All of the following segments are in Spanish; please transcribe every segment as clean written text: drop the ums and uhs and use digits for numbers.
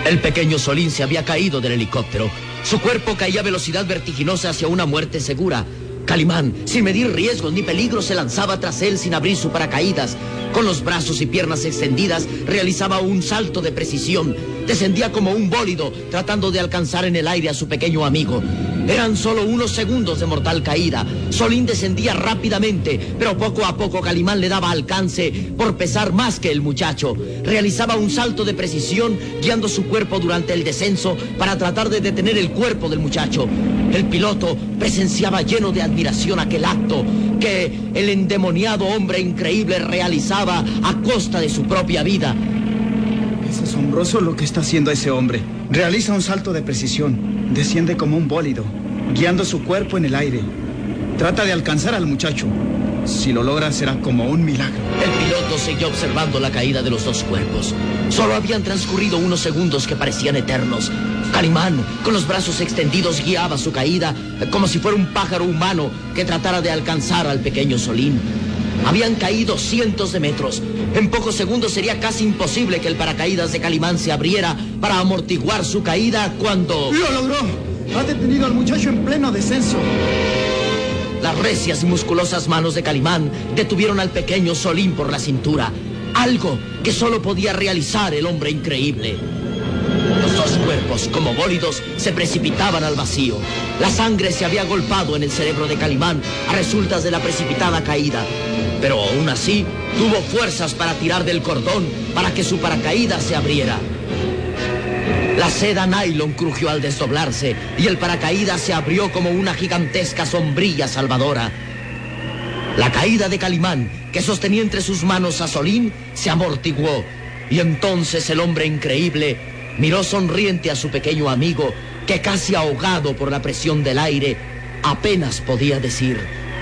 El pequeño Solín se había caído del helicóptero. Su cuerpo caía a velocidad vertiginosa hacia una muerte segura. Calimán, sin medir riesgos ni peligros, se lanzaba tras él sin abrir su paracaídas. Con los brazos y piernas extendidas, realizaba un salto de precisión. Descendía como un bólido, tratando de alcanzar en el aire a su pequeño amigo. Eran solo unos segundos de mortal caída. Solín descendía rápidamente, pero poco a poco Calimán le daba alcance por pesar más que el muchacho. Realizaba un salto de precisión, guiando su cuerpo durante el descenso para tratar de detener el cuerpo del muchacho. El piloto presenciaba lleno de admiración aquel acto que el endemoniado hombre increíble realizaba a costa de su propia vida. Es asombroso lo que está haciendo ese hombre. Realiza un salto de precisión, desciende como un bólido, guiando su cuerpo en el aire. Trata de alcanzar al muchacho. Si lo logra, será como un milagro. El piloto siguió observando la caída de los dos cuerpos. Solo habían transcurrido unos segundos que parecían eternos. Calimán, con los brazos extendidos, guiaba su caída como si fuera un pájaro humano que tratara de alcanzar al pequeño Solín. Habían caído cientos de metros. En pocos segundos sería casi imposible que el paracaídas de Calimán se abriera para amortiguar su caída cuando... ¡Lo logró! Ha detenido al muchacho en pleno descenso. Las recias y musculosas manos de Calimán detuvieron al pequeño Solín por la cintura. Algo que solo podía realizar el hombre increíble. Los dos cuerpos, como bólidos, se precipitaban al vacío. La sangre se había agolpado en el cerebro de Calimán a resultas de la precipitada caída. Pero aún así, tuvo fuerzas para tirar del cordón para que su paracaídas se abriera. La seda nylon crujió al desdoblarse y el paracaídas se abrió como una gigantesca sombrilla salvadora. La caída de Calimán, que sostenía entre sus manos a Solín, se amortiguó. Y entonces el hombre increíble miró sonriente a su pequeño amigo, que casi ahogado por la presión del aire, apenas podía decir: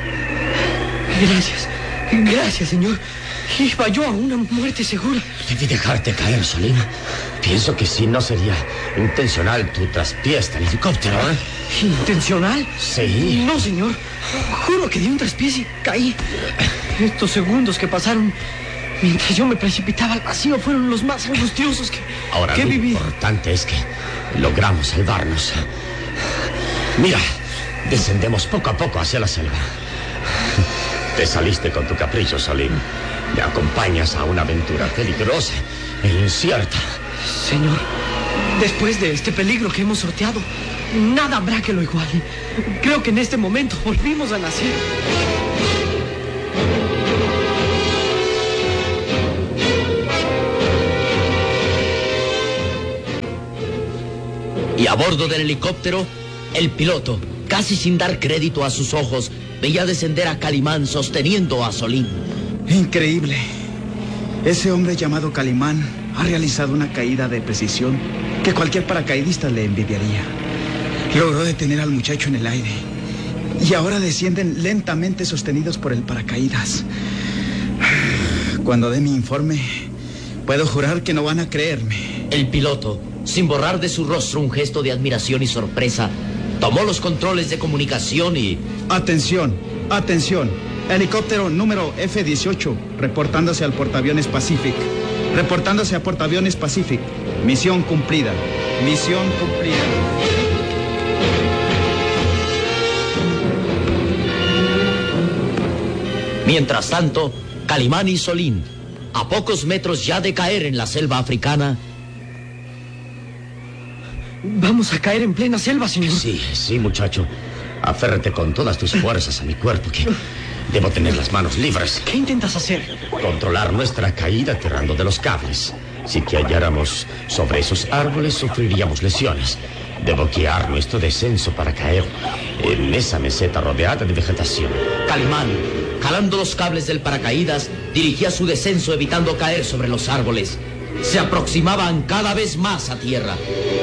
Gracias, señor. Iba yo a una muerte segura. Debí dejarte caer, Solín. Pienso que si no sería intencional tu traspiés del helicóptero, ¿eh? ¿Intencional? Sí. No, señor. Juro que di un traspiés y caí. Estos segundos que pasaron mientras yo me precipitaba al vacío fueron los más angustiosos que he vivido. Lo importante es que logramos salvarnos. Mira, descendemos poco a poco hacia la selva. Te saliste con tu capricho, Solín. Me acompañas a una aventura peligrosa e incierta. Señor, después de este peligro que hemos sorteado, nada habrá que lo iguale. Creo que en este momento volvimos a nacer. Y a bordo del helicóptero, el piloto, casi sin dar crédito a sus ojos, veía descender a Calimán sosteniendo a Solín. Increíble. Ese hombre llamado Calimán ha realizado una caída de precisión que cualquier paracaidista le envidiaría. Logró detener al muchacho en el aire y ahora descienden lentamente sostenidos por el paracaídas. Cuando dé mi informe, puedo jurar que no van a creerme. El piloto, sin borrar de su rostro un gesto de admiración y sorpresa, tomó los controles de comunicación y... Atención, atención. Helicóptero número F-18, reportándose al portaaviones Pacific. Reportándose a portaaviones Pacific. Misión cumplida. Misión cumplida. Mientras tanto, Calimán y Solín, a pocos metros ya de caer en la selva africana... Vamos a caer en plena selva, señor. Sí, muchacho. Aférrate con todas tus fuerzas a mi cuerpo, que debo tener las manos libres. ¿Qué intentas hacer? Controlar nuestra caída tirando de los cables. Si cayéramos sobre esos árboles, sufriríamos lesiones. Debo guiar nuestro descenso para caer en esa meseta rodeada de vegetación. Calimán, jalando los cables del paracaídas, dirigía su descenso evitando caer sobre los árboles. Se aproximaban cada vez más a tierra.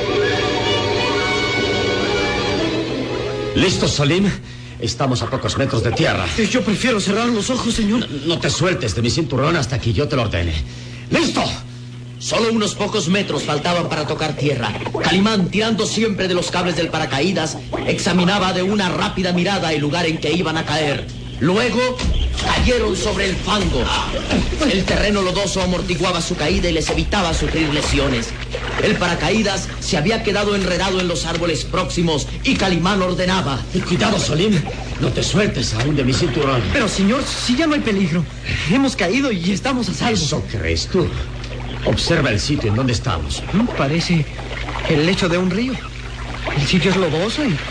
¿Listo, Solín? Estamos a pocos metros de tierra. Yo prefiero cerrar los ojos, señor. No te sueltes de mi cinturón hasta que yo te lo ordene. ¡Listo! Solo unos pocos metros faltaban para tocar tierra. Calimán, tirando siempre de los cables del paracaídas, examinaba de una rápida mirada el lugar en que iban a caer. Luego, cayeron sobre el fango. El terreno lodoso amortiguaba su caída y les evitaba sufrir lesiones. El paracaídas se había quedado enredado en los árboles próximos y Calimán ordenaba: Cuidado, Solim. No te sueltes aún de mi cinturón. Pero, señor, si ya no hay peligro. Hemos caído y estamos a salvo. ¿Eso crees tú? Observa el sitio en donde estamos. Parece el lecho de un río. El sitio es lodoso y...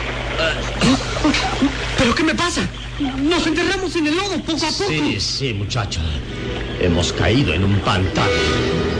¿Pero qué me pasa? Nos enterramos en el lodo poco a poco. Sí, muchacho. Hemos caído en un pantano.